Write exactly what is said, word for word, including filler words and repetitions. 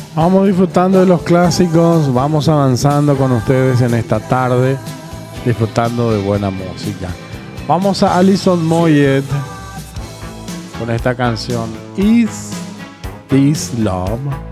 Vamos disfrutando de los clásicos, vamos avanzando con ustedes en esta tarde, disfrutando de buena música. Vamos a Alison Moyet con esta canción Is This Love.